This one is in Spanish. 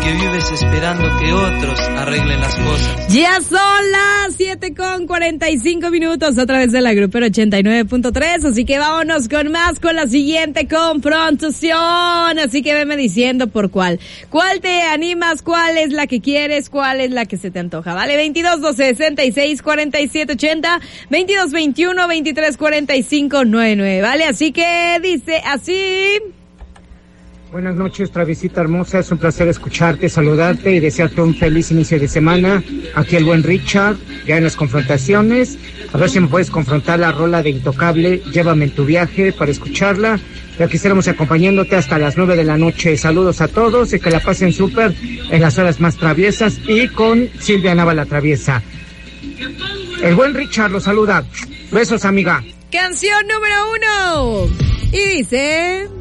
que vives esperando que otros arreglen las cosas. Ya son las 7:45 a través de la Grupera 89.3, así que vámonos con más, con la siguiente confrontación. Así que veme diciendo por cuál. ¿Cuál te animas? ¿Cuál es la que quieres? ¿Cuál es la que se te antoja? Vale, 22 12 66 47 80, 22 21 23 45 99, ¿vale? Así que dice así. Buenas noches, Travisita hermosa, es un placer escucharte, saludarte y desearte un feliz inicio de semana. Aquí el buen Richard, ya en las confrontaciones. A ver si me puedes confrontar la rola de Intocable, Llévame en tu viaje, para escucharla. Ya quisiéramos acompañándote hasta las 9 de la noche. Saludos a todos y que la pasen súper en las horas más traviesas y con Silvia Nava la Traviesa. El buen Richard los saluda. Besos, amiga. Canción número 1. Y dice...